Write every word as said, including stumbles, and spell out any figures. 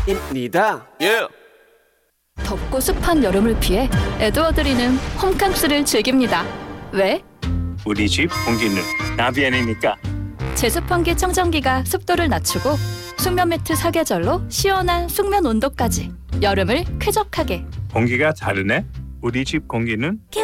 입니다. 예. 덥고 습한 여름을 피해 에드워드리는 홈캉스를 즐깁니다. 왜? 우리 집 공기는 나비안이니까. 제습환기 청정기가 습도를 낮추고 숙면 매트 사계절로 시원한 숙면 온도까지 여름을 쾌적하게. 공기가 다르네. 우리 집 공기는